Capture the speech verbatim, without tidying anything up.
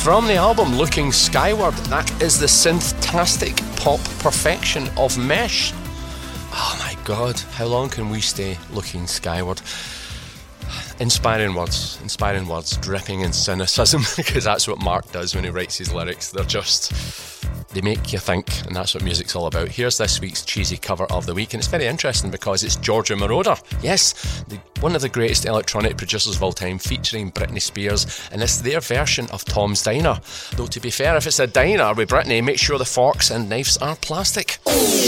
From the album Looking Skyward, that is the synth-tastic pop perfection of Mesh. Oh my god, how long can we stay looking skyward? Inspiring words, inspiring words, dripping in cynicism, because that's what Mark does when he writes his lyrics. They're just, they make you think, and that's what music's all about. Here's this week's cheesy cover of the week, and it's very interesting because it's Giorgio Moroder. Yes, the, one of the greatest electronic producers of all time, featuring Britney Spears, and it's their version of Tom's Diner. Though to be fair, if it's a diner with Britney, make sure the forks and knives are plastic.